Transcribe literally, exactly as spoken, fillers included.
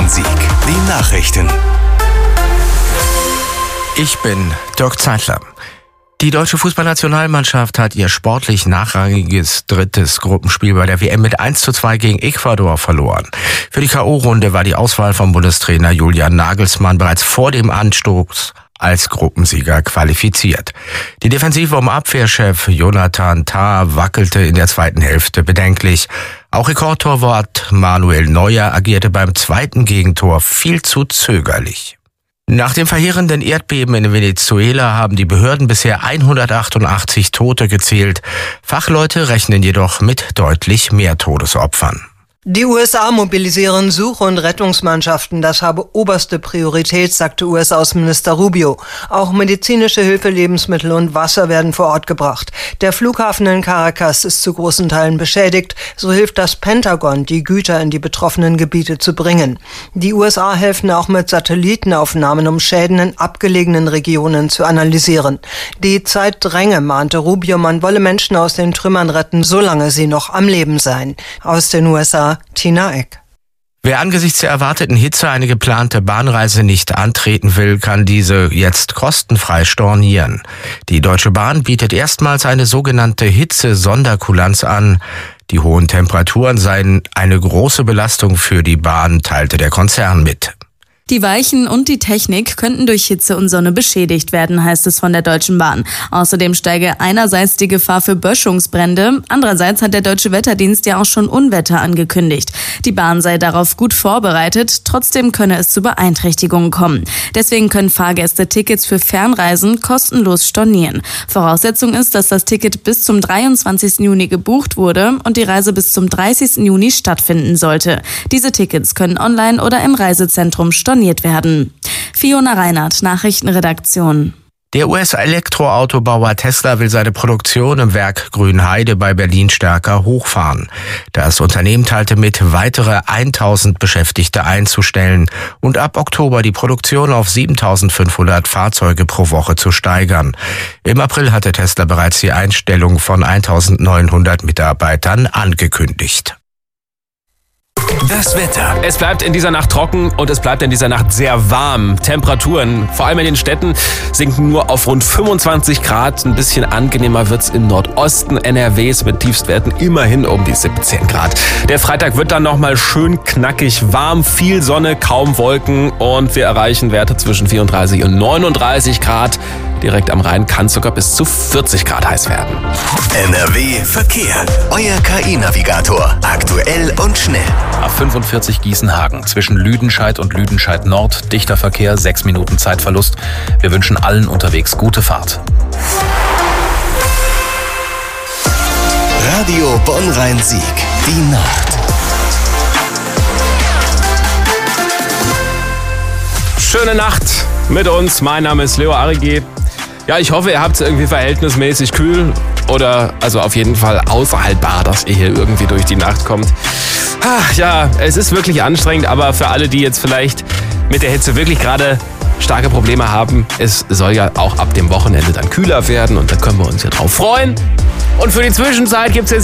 Rhein-Sieg. Die Nachrichten. Ich bin Dirk Zeitler. Die deutsche Fußballnationalmannschaft hat ihr sportlich nachrangiges drittes Gruppenspiel bei der W M mit eins zu zwei gegen Ecuador verloren. Für die K O-Runde war die Auswahl vom Bundestrainer Julian Nagelsmann bereits vor dem Anstoß als Gruppensieger qualifiziert. Die Defensive um Abwehrchef Jonathan Tah wackelte in der zweiten Hälfte bedenklich. Auch Rekordtorwart Manuel Neuer agierte beim zweiten Gegentor viel zu zögerlich. Nach dem verheerenden Erdbeben in Venezuela haben die Behörden bisher hundertachtundachtzig Tote gezählt. Fachleute rechnen jedoch mit deutlich mehr Todesopfern. Die U S A mobilisieren Such- und Rettungsmannschaften. Das habe oberste Priorität, sagte U S-Außenminister Rubio. Auch medizinische Hilfe, Lebensmittel und Wasser werden vor Ort gebracht. Der Flughafen in Caracas ist zu großen Teilen beschädigt. So hilft das Pentagon, die Güter in die betroffenen Gebiete zu bringen. Die U S A helfen auch mit Satellitenaufnahmen, um Schäden in abgelegenen Regionen zu analysieren. Die Zeit dränge, mahnte Rubio, man wolle Menschen aus den Trümmern retten, solange sie noch am Leben seien. Aus den U S A Tina Eck. Wer angesichts der erwarteten Hitze eine geplante Bahnreise nicht antreten will, kann diese jetzt kostenfrei stornieren. Die Deutsche Bahn bietet erstmals eine sogenannte Hitze-Sonderkulanz an. Die hohen Temperaturen seien eine große Belastung für die Bahn, teilte der Konzern mit. Die Weichen und die Technik könnten durch Hitze und Sonne beschädigt werden, heißt es von der Deutschen Bahn. Außerdem steige einerseits die Gefahr für Böschungsbrände, andererseits hat der Deutsche Wetterdienst ja auch schon Unwetter angekündigt. Die Bahn sei darauf gut vorbereitet, trotzdem könne es zu Beeinträchtigungen kommen. Deswegen können Fahrgäste Tickets für Fernreisen kostenlos stornieren. Voraussetzung ist, dass das Ticket bis zum dreiundzwanzigsten Juni gebucht wurde und die Reise bis zum dreißigsten Juni stattfinden sollte. Diese Tickets können online oder im Reisezentrum storniert werden. Fiona Reinhardt, Nachrichtenredaktion. Der U S-Elektroautobauer Tesla will seine Produktion im Werk Grünheide bei Berlin stärker hochfahren. Das Unternehmen teilte mit, weitere tausend Beschäftigte einzustellen und ab Oktober die Produktion auf siebentausendfünfhundert Fahrzeuge pro Woche zu steigern. Im April hatte Tesla bereits die Einstellung von eintausendneunhundert Mitarbeitern angekündigt. Das Wetter. Es bleibt in dieser Nacht trocken und es bleibt in dieser Nacht sehr warm. Temperaturen, vor allem in den Städten, sinken nur auf rund fünfundzwanzig Grad. Ein bisschen angenehmer wird's im Nordosten N R Ws mit Tiefstwerten immerhin um die siebzehn Grad. Der Freitag wird dann nochmal schön knackig warm, viel Sonne, kaum Wolken und wir erreichen Werte zwischen vierunddreißig und neununddreißig Grad. Direkt am Rhein kann es sogar bis zu vierzig Grad heiß werden. N R W Verkehr. Euer K I-Navigator. Aktuell und schnell. A fünfundvierzig Gießenhagen zwischen Lüdenscheid und Lüdenscheid Nord. Dichter Verkehr, sechs Minuten Zeitverlust. Wir wünschen allen unterwegs gute Fahrt. Radio Bonn-Rhein-Sieg. Die Nacht. Schöne Nacht mit uns. Mein Name ist Leo Arrighi. Ja, ich hoffe, ihr habt es irgendwie verhältnismäßig kühl oder also auf jeden Fall aushaltbar, dass ihr hier irgendwie durch die Nacht kommt. Ach, ja, es ist wirklich anstrengend, aber für alle, die jetzt vielleicht mit der Hitze wirklich gerade starke Probleme haben, es soll ja auch ab dem Wochenende dann kühler werden und da können wir uns ja drauf freuen. Und für die Zwischenzeit gibt es jetzt